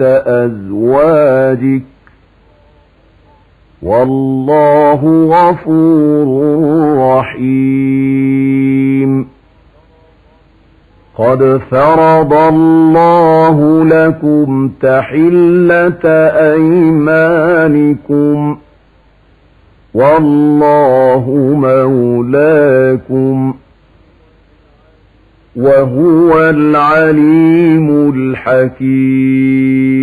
أزواجك والله غفور رحيم. قد فرض الله لكم تحلة أيمانكم والله مولاكم وهو العليم الحكيم.